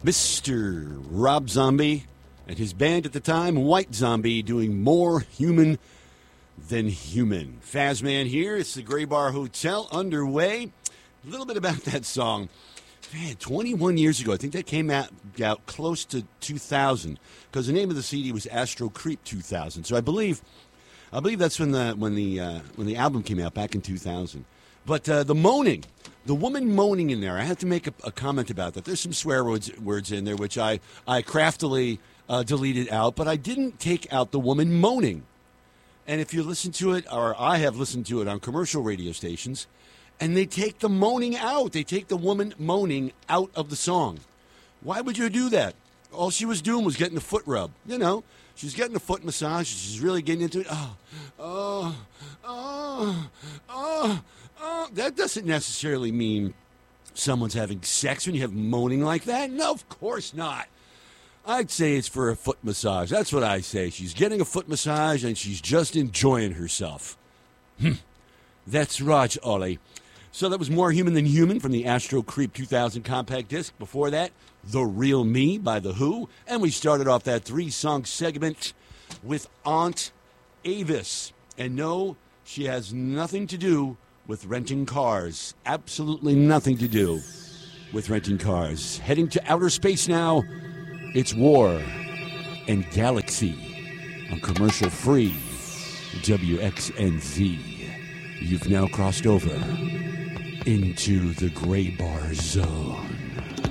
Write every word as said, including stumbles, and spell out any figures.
Mister Rob Zombie and his band at the time, White Zombie, doing More Human Than Human. Fazman here. It's the Gray Bar Hotel underway. A little bit about that song. Man, twenty-one years ago, I think that came out, out close to two thousand, because the name of the C D was Astro Creep two thousand. So I believe, I believe that's when the when the uh, when the album came out back in two thousand. But uh, the moaning, the woman moaning in there, I have to make a, a comment about that. There's some swear words words in there which I I craftily uh, deleted out, but I didn't take out the woman moaning. And if you listen to it, or I have listened to it on commercial radio stations, and they take the moaning out. They take the woman moaning out of the song. Why would you do that? All she was doing was getting a foot rub. You know, she's getting a foot massage. She's really getting into it. Oh, oh, oh, oh, oh. That doesn't necessarily mean someone's having sex when you have moaning like that. No, of course not. I'd say it's for a foot massage. That's what I say. She's getting a foot massage, and she's just enjoying herself. Hmm. That's right, Ollie. So that was More Human Than Human from the Astro Creep two thousand compact disc. Before that, The Real Me by The Who. And we started off that three-song segment with Aunt Avis. And no, she has nothing to do with renting cars. Absolutely nothing to do with renting cars. Heading to outer space now, it's War and Galaxy on commercial-free W X N Z. You've now crossed over into the Gray Bar Zone.